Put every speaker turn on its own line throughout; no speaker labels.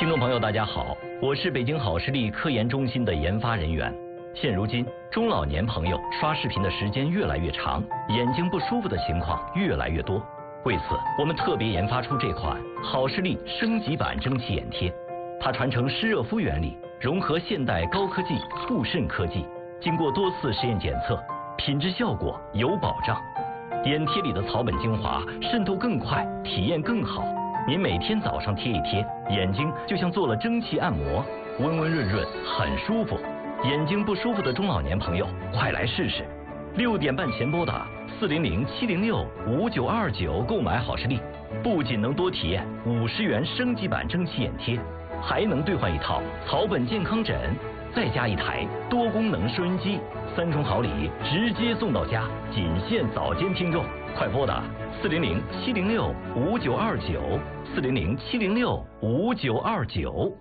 听众朋友，大家好，我是北京好视力科研中心的研发人员。现如今，中老年朋友刷视频的时间越来越长，眼睛不舒服的情况越来越多。为此，我们特别研发出这款好视力升级版蒸汽眼贴。它传承湿热敷原理，融合现代高科技护肾科技，经过多次实验检测，品质效果有保障。眼贴里的草本精华渗透更快，体验更好。您每天早上贴一贴，眼睛就像做了蒸汽按摩，温温润润，很舒服。眼睛不舒服的中老年朋友，快来试试！6点半前拨打400-706-5929购买好视力，不仅能多体验50元升级版蒸汽眼贴，还能兑换一套草本健康枕，再加一台多功能收音机，3重好礼直接送到家，仅限早间听众，快拨打400-706-5929，400-706-5929。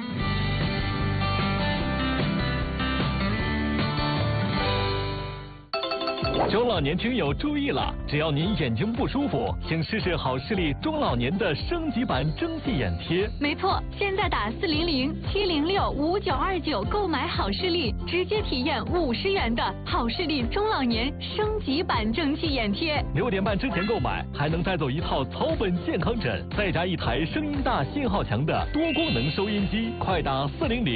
中老年听友注意了，只要您眼睛不舒服，请试试好视力中老年的升级版蒸汽眼贴。
没错，现在打400-706-5929购买好视力，直接体验50元的好视力中老年升级版蒸汽眼贴。
6点半之前购买，还能带走一套草本健康枕，再加一台声音大、信号强的多功能收音机。快打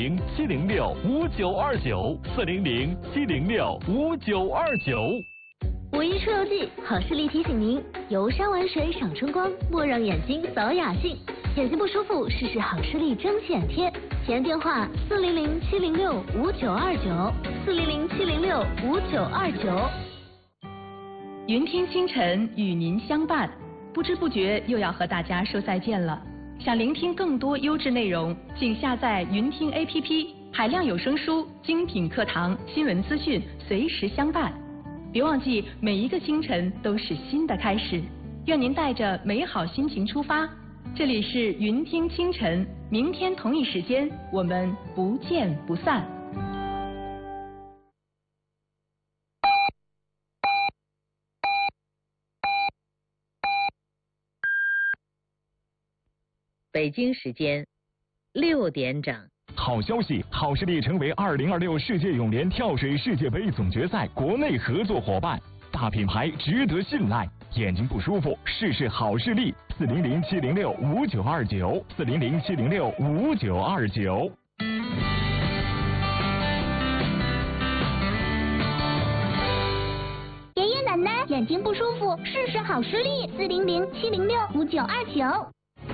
400-706-5929，400-706-5929。
5一出游季，好视力提醒您：游山玩水赏春光，莫让眼睛扫雅兴。眼睛不舒服，试试好视力蒸汽眼贴。体验电话400-706-5929，400-706-5929。
云听清晨与您相伴，不知不觉又要和大家说再见了。想聆听更多优质内容，请下载云听 APP， 海量有声书、精品课堂、新闻资讯，随时相伴。别忘记，每一个清晨都是新的开始。愿您带着美好心情出发。这里是云听清晨，明天同一时间我们不见不散。
北京时间6点整。
好消息，好视力成为2026世界泳联跳水世界杯总决赛国内合作伙伴，大品牌值得信赖。眼睛不舒服，试试好视力，400-706-5929，400-706-5929。
爷爷奶奶眼睛不舒服，试试好视力，400-706-5929。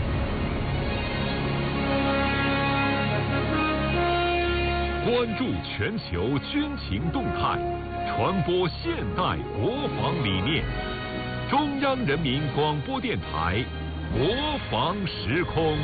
关注全球军情动态，传播现代国防理念。中央人民广播电台国防时空。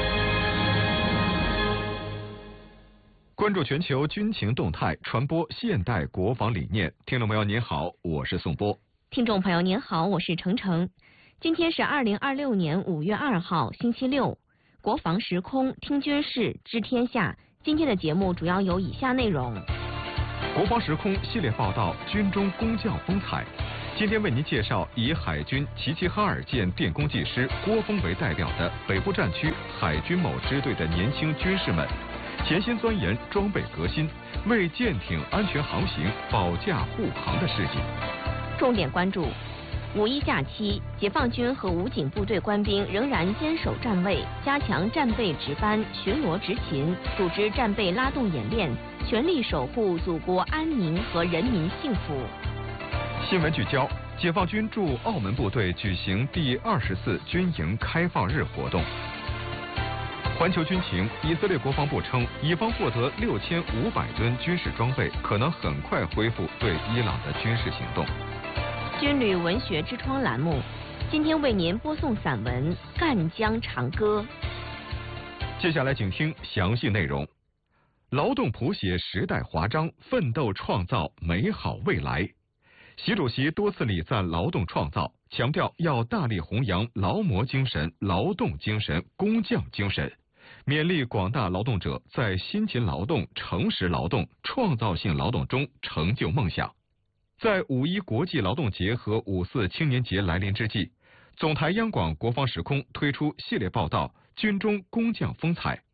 关注全球军情动态，传播现代国防理念。听众朋友您好，我是宋波。
听众朋友您好，我是程程。今天是2026年5月2号，星期六。国防时空，听军事，知天下。今天的节目主要有以下内容：
国防时空系列报道，军中工匠风采。今天为您介绍以海军齐齐哈尔舰电工技师郭峰为代表的北部战区海军某支队的年轻军士们，潜心钻研装备革新，为舰艇安全航行保驾护航的事迹。
重点关注5一假期，解放军和武警部队官兵仍然坚守站位，加强战备值班、巡逻执勤，组织战备拉动演练，全力守护祖国安宁和人民幸福。
新闻聚焦：解放军驻澳门部队举行第24军营开放日活动。环球军情，以色列国防部称，以方获得6500吨军事装备，可能很快恢复对伊朗的军事行动。
军旅文学之窗栏目，今天为您播送散文《赣江长歌》。
接下来请听详细内容。劳动谱写时代华章，奋斗创造美好未来。习主席多次礼赞劳动创造，强调要大力弘扬劳模精神、劳动精神、工匠精神，勉励广大劳动者在辛勤劳动、诚实劳动、创造性劳动中成就梦想。在5·1国际劳动节和5·4青年节来临之际，总台央广国防时空推出系列报道《军中工匠风采》，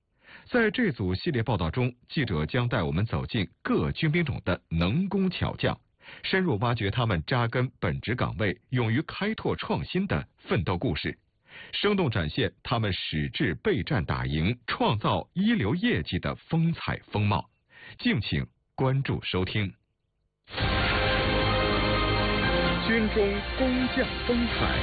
在这组系列报道中，记者将带我们走进各军兵种的能工巧匠，深入挖掘他们扎根本职岗位、勇于开拓创新的奋斗故事，生动展现他们矢志备战打赢、创造一流业绩的风采风貌。敬请关注收听。军中工匠风采。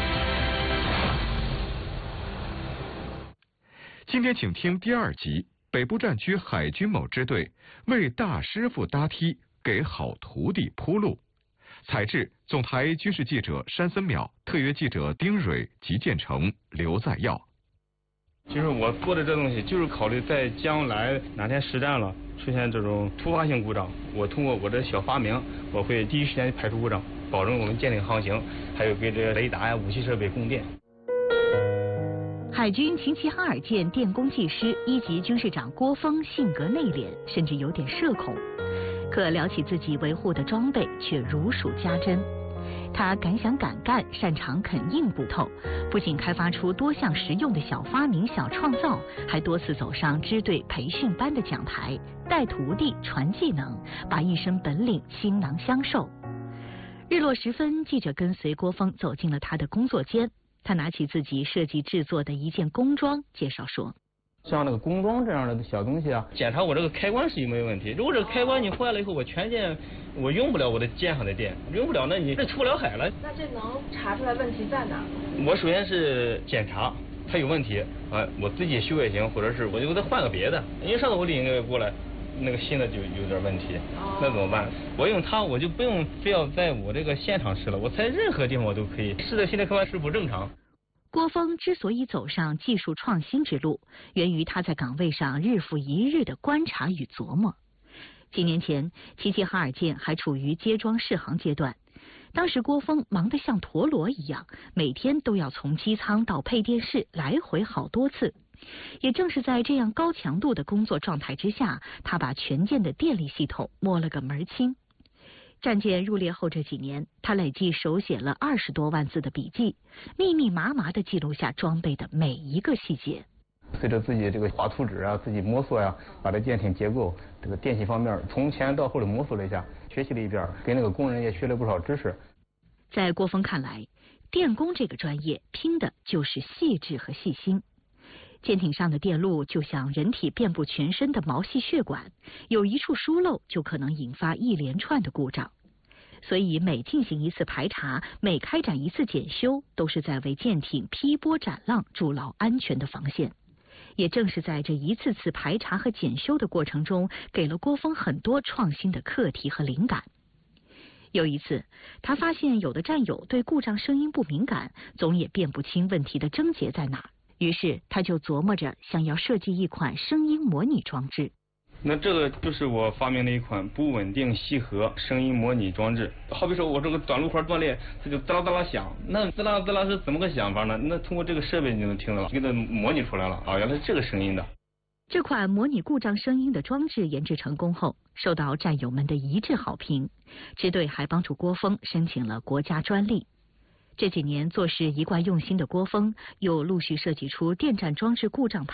今天请听第2集，北部战区海军某支队为大师傅搭梯，给好徒弟铺路。采制：总台军事记者山森淼，特约记者丁蕊、吉建成、刘在耀。
其实我做的这东西就是考虑在将来哪天实战了出现这种突发性故障，我通过我的小发明，我会第一时间排除故障，保证我们舰艇航行，还有给这个雷达呀、武器设备供电。
海军秦齐哈尔舰电工技师1级军士长郭峰性格内敛，甚至有点社恐，可聊起自己维护的装备却如数家珍。他敢想敢干，擅长啃硬骨头，不仅开发出多项实用的小发明、小创造，还多次走上支队培训班的讲台，带徒弟传技能，把一身本领倾囊相授。日落时分，记者跟随郭峰走进了他的工作间。他拿起自己设计制作的一件工装，介绍说：
像那个工装这样的小东西啊，检查我这个开关是有没有问题。如果这个开关你坏了以后，我全舰我用不了我的舰上的电，用不了，那你这出不了海了。
那这能查出来问题在哪？
我首先是检查它有问题，我自己修也行，或者是我就给它换个别的。因为上次我领一个过来，那个新的就有点问题，那怎么办？我用它，我就不用非要在我这个现场试了，我在任何地方我都可以试的。新的开关是不正常。
郭峰之所以走上技术创新之路，源于他在岗位上日复一日的观察与琢磨。几年前，齐齐哈尔舰还处于接装试航阶段，当时郭峰忙得像陀螺一样，每天都要从机舱到配电室来回好多次。也正是在这样高强度的工作状态之下，他把全舰的电力系统摸了个门清。战舰入列后这几年，他累计手写了20多万字的笔记，密密麻麻地记录下装备的每一个细节。
随着自己这个画图纸啊，自己摸索呀，把这舰艇结构、这个电气方面从前到后的摸索了一下，学习了一遍，给那个工人也学了不少知识。
在郭峰看来，电工这个专业拼的就是细致和细心。舰艇上的电路就像人体遍布全身的毛细血管，有一处疏漏就可能引发一连串的故障。所以每进行一次排查，每开展一次检修，都是在为舰艇劈波斩浪筑牢安全的防线。也正是在这一次次排查和检修的过程中，给了郭峰很多创新的课题和灵感。有一次，他发现有的战友对故障声音不敏感，总也辨不清问题的症结在哪儿。于是他就琢磨着想要设计一款声音模拟装置。
那这个就是我发明的一款不稳定吸合声音模拟装置。好比说我这个短路块断裂，它就滋啦滋啦响，那滋啦滋啦是怎么个响法呢？那通过这个设备你就能听到了，给它模拟出来了啊，原来是这个声音的。
这款模拟故障声音的装置研制成功后，受到战友们的一致好评。支队还帮助郭峰申请了国家专利。这几年做事一贯用心的郭峰，又陆续设计出电站装置故障